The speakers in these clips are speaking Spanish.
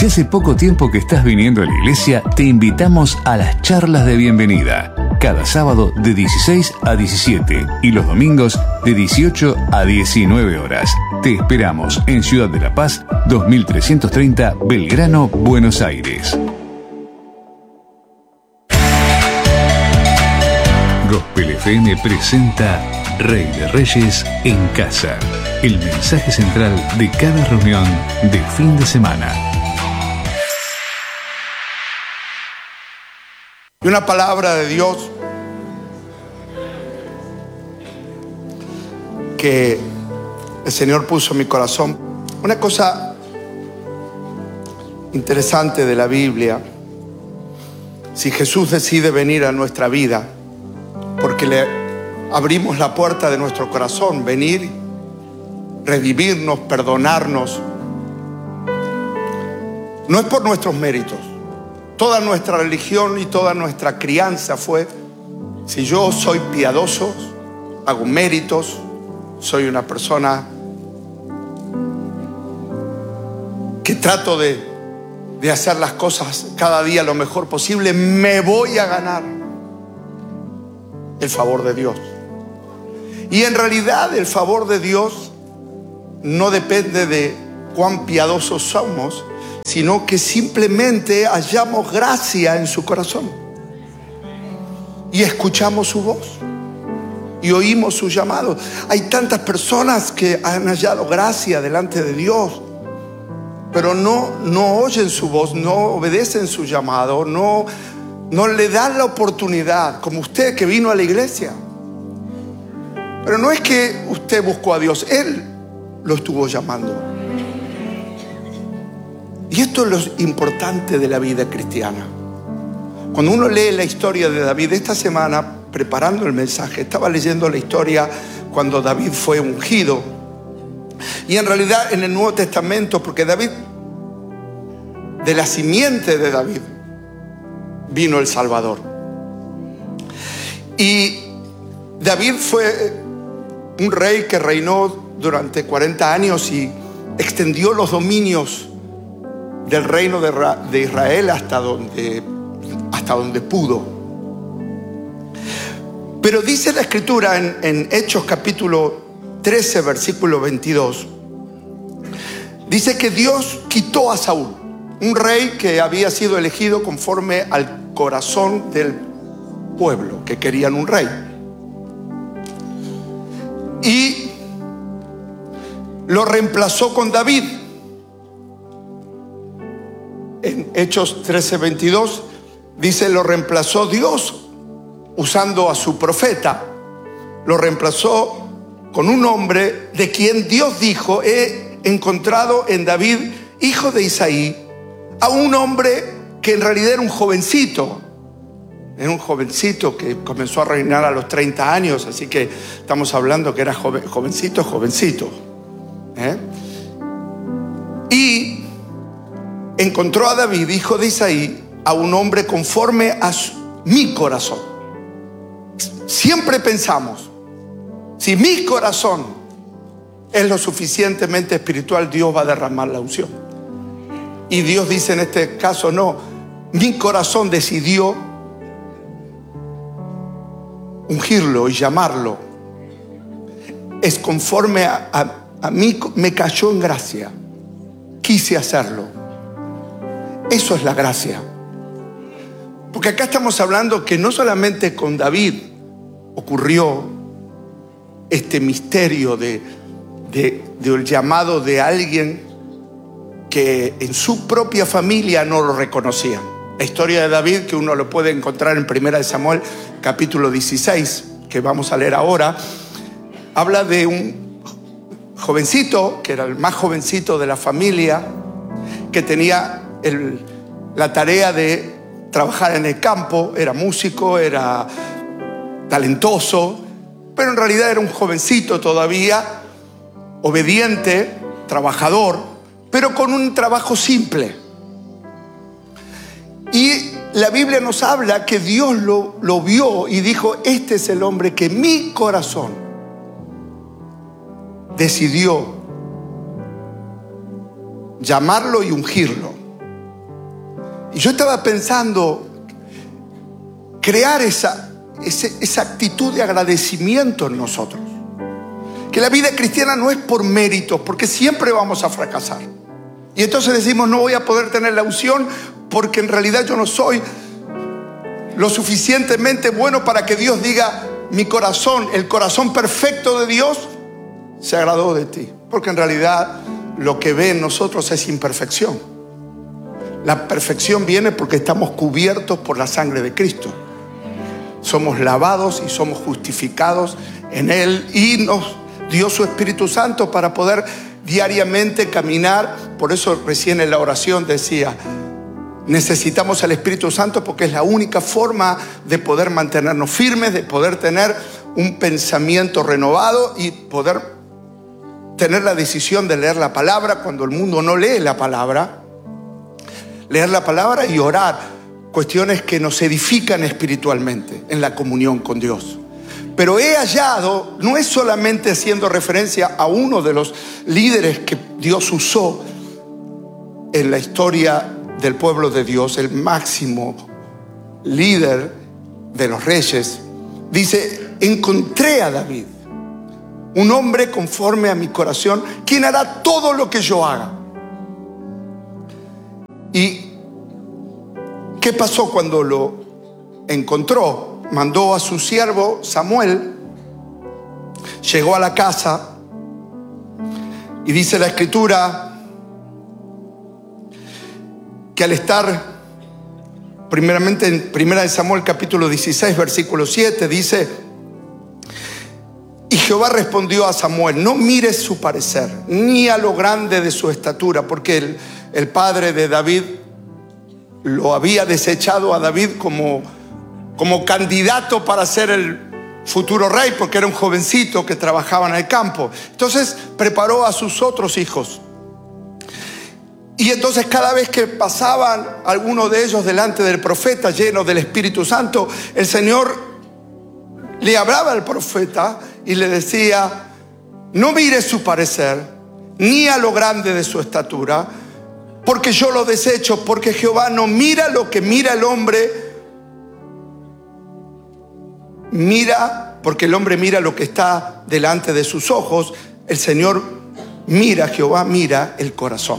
Si hace poco tiempo que estás viniendo a la iglesia, te invitamos a las charlas de bienvenida. Cada sábado de 16 a 17 y los domingos de 18 a 19 horas. Te esperamos en Ciudad de la Paz, 2330 Belgrano, Buenos Aires. Gospel FM presenta Rey de Reyes en Casa. El mensaje central de cada reunión de fin de semana. Y una palabra de Dios que el Señor puso en mi corazón. Una cosa interesante de la Biblia: si Jesús decide venir a nuestra vida, porque le abrimos la puerta de nuestro corazón, venir, redimirnos, perdonarnos, no es por nuestros méritos. Toda nuestra religión y toda nuestra crianza fue: si yo soy piadoso, hago méritos, soy una persona que trato de hacer las cosas cada día lo mejor posible, me voy a ganar el favor de Dios. Y en realidad el favor de Dios no depende de cuán piadosos somos, sino que simplemente hallamos gracia en su corazón y escuchamos su voz y oímos su llamado. Hay tantas personas que han hallado gracia delante de Dios, pero no oyen su voz, no obedecen su llamado, no le dan la oportunidad, como usted que vino a la iglesia. Pero no es que usted buscó a Dios, Él lo estuvo llamando. Y esto es lo importante de la vida cristiana. Cuando uno lee la historia de David, esta semana, preparando el mensaje, estaba leyendo la historia cuando David fue ungido. Y en realidad en el Nuevo Testamento, porque David, de la simiente de David, vino el Salvador. Y David fue un rey que reinó durante 40 años y extendió los dominios del reino de Israel hasta donde pudo. Pero dice la Escritura en Hechos capítulo 13 versículo 22, dice que Dios quitó a Saúl, un rey que había sido elegido conforme al corazón del pueblo, que querían un rey, y lo reemplazó con David. En Hechos 13:22 dice: lo reemplazó Dios usando a su profeta, lo reemplazó con un hombre de quien Dios dijo: he encontrado en David, hijo de Isaí, a un hombre que en realidad era un jovencito que comenzó a reinar a los 30 años, así que estamos hablando que era jovencito. Y encontró a David, hijo de Isaí, a un hombre conforme a mi corazón. Siempre pensamos, si mi corazón es lo suficientemente espiritual, Dios va a derramar la unción. Y Dios dice en este caso: no, mi corazón decidió ungirlo y llamarlo. Es conforme a mí, me cayó en gracia, quise hacerlo. Eso es la gracia. Porque acá estamos hablando que no solamente con David ocurrió este misterio del llamado de alguien que en su propia familia no lo reconocía. La historia de David, que uno lo puede encontrar en 1 Samuel capítulo 16, que vamos a leer ahora, habla de un jovencito, que era el más jovencito de la familia, que tenía la tarea de trabajar en el campo, era músico, era talentoso, pero en realidad era un jovencito todavía, obediente, trabajador, pero con un trabajo simple. Y la Biblia nos habla que Dios lo vio y dijo: este es el hombre que mi corazón decidió llamarlo y ungirlo. Y yo estaba pensando crear esa actitud de agradecimiento en nosotros. Que la vida cristiana no es por méritos, porque siempre vamos a fracasar. Y entonces decimos, no voy a poder tener la unción porque en realidad yo no soy lo suficientemente bueno para que Dios diga, mi corazón, el corazón perfecto de Dios se agradó de ti. Porque en realidad lo que ve en nosotros es imperfección. La perfección viene porque estamos cubiertos por la sangre de Cristo. Somos lavados y somos justificados en Él, y nos dio su Espíritu Santo para poder diariamente caminar. Por eso recién en la oración decía, necesitamos al Espíritu Santo porque es la única forma de poder mantenernos firmes, de poder tener un pensamiento renovado y poder tener la decisión de leer la palabra cuando el mundo no lee la palabra. Leer la palabra y orar cuestiones que nos edifican espiritualmente en la comunión con Dios. Pero he hallado, no es solamente haciendo referencia a uno de los líderes que Dios usó en la historia del pueblo de Dios, el máximo líder de los reyes. Dice, encontré a David, un hombre conforme a mi corazón, quien hará todo lo que yo haga. ¿Y qué pasó cuando lo encontró? Mandó a su siervo Samuel, llegó a la casa y dice la Escritura que al estar primeramente en 1 Samuel capítulo 16 versículo 7 dice, y Jehová respondió a Samuel, no mires su parecer ni a lo grande de su estatura, porque el padre de David lo había desechado a David como candidato para ser el futuro rey, porque era un jovencito que trabajaba en el campo. Entonces preparó a sus otros hijos. Y entonces cada vez que pasaban algunos de ellos delante del profeta lleno del Espíritu Santo, el Señor le hablaba al profeta y le decía, no mires su parecer ni a lo grande de su estatura, porque yo lo desecho, porque Jehová no mira lo que mira el hombre. Mira, porque el hombre mira lo que está delante de sus ojos. El Señor mira, Jehová mira el corazón.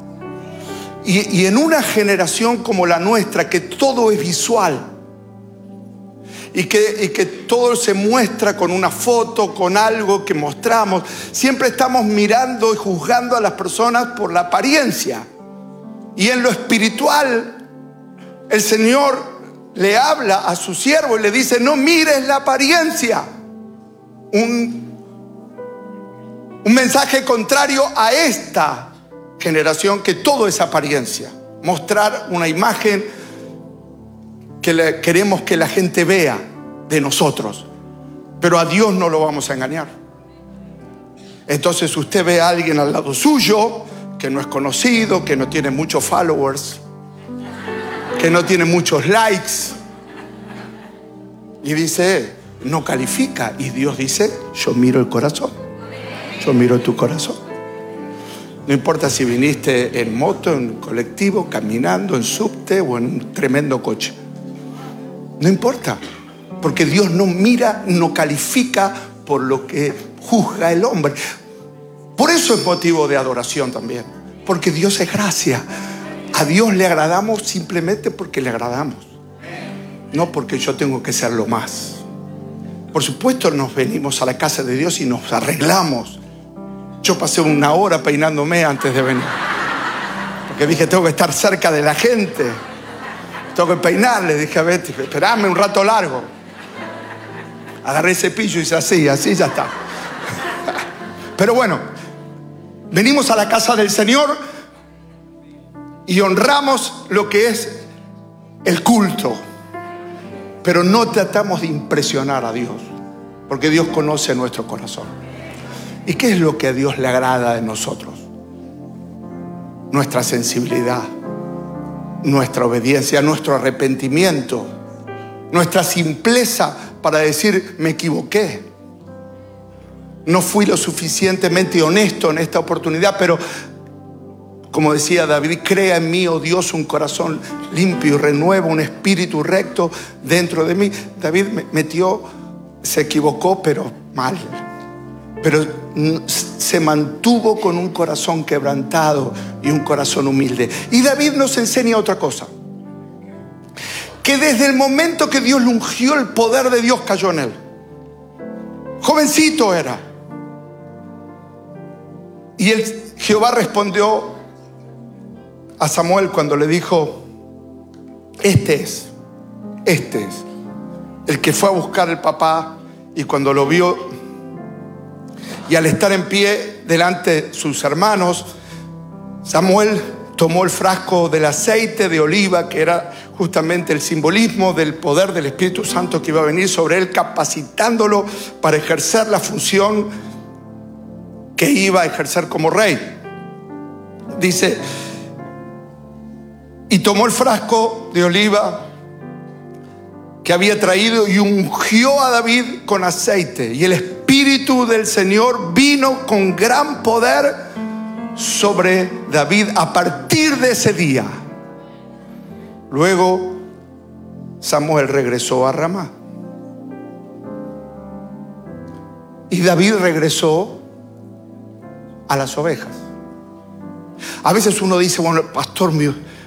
Y en una generación como la nuestra, que todo es visual y que todo se muestra con una foto, con algo que mostramos, siempre estamos mirando y juzgando a las personas por la apariencia. Y en lo espiritual, el Señor le habla a su siervo y le dice, no mires la apariencia. Un mensaje contrario a esta generación, que todo es apariencia. Mostrar una imagen que queremos que la gente vea de nosotros. Pero a Dios no lo vamos a engañar. Entonces usted ve a alguien al lado suyo que no es conocido, que no tiene muchos followers, que no tiene muchos likes, y dice, no califica. Y Dios dice, yo miro el corazón, yo miro tu corazón. No importa si viniste en moto, en colectivo, caminando, en subte o en un tremendo coche. No importa, porque Dios no mira, no califica por lo que juzga el hombre. Por eso es motivo de adoración también, porque Dios es gracia. A Dios le agradamos simplemente porque le agradamos, no porque yo tengo que ser lo más. Por supuesto nos venimos a la casa de Dios y nos arreglamos. Yo pasé una hora peinándome antes de venir, porque dije, tengo que estar cerca de la gente, tengo que peinarle. Dije a Betty, esperame un rato largo. Agarré el cepillo y hice así ya está. Pero bueno, venimos a la casa del Señor y honramos lo que es el culto, pero no tratamos de impresionar a Dios, porque Dios conoce nuestro corazón. ¿Y qué es lo que a Dios le agrada de nosotros? Nuestra sensibilidad, nuestra obediencia, nuestro arrepentimiento, nuestra simpleza para decir, me equivoqué, no fui lo suficientemente honesto en esta oportunidad, pero Como decía David, crea en mí, oh Dios, un corazón limpio y renueva un espíritu recto dentro de mí. David se equivocó, pero mal. Pero se mantuvo con un corazón quebrantado y un corazón humilde. Y David nos enseña otra cosa. Que desde el momento que Dios lo ungió, el poder de Dios cayó en él. Jovencito era. Y Jehová respondió a Samuel cuando le dijo: este es el que fue a buscar el papá. Y cuando lo vio, y al estar en pie delante de sus hermanos, Samuel tomó el frasco del aceite de oliva, que era justamente el simbolismo del poder del Espíritu Santo que iba a venir sobre él, capacitándolo para ejercer la función que iba a ejercer como rey. Dice: y tomó el frasco de oliva que había traído y ungió a David con aceite. Y el Espíritu del Señor vino con gran poder sobre David a partir de ese día. Luego Samuel regresó a Ramá. Y David regresó a las ovejas. A veces uno dice: bueno, pastor,